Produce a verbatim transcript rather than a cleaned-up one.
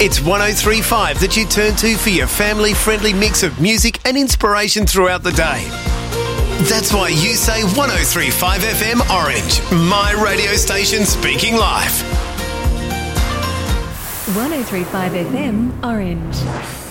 It's one oh three point five that you turn to for your family-friendly mix of music and inspiration throughout the day. That's why you say one oh three point five F M Orange, my radio station speaking live. one oh three point five F M Orange.